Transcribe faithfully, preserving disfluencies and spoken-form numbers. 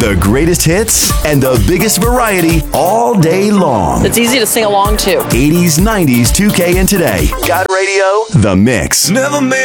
The greatest hits and the biggest variety all day long. It's easy to sing along to. eighties, nineties, two K, and today. God Radio, The Mix. Never made